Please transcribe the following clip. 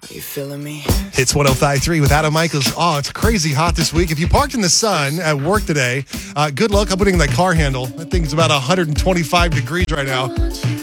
You feeling me? It's 105.3 with Adam Michaels. Oh, it's crazy hot this week. If you parked in the sun at work today, good luck opening that car handle. That thing's about 125 degrees right now.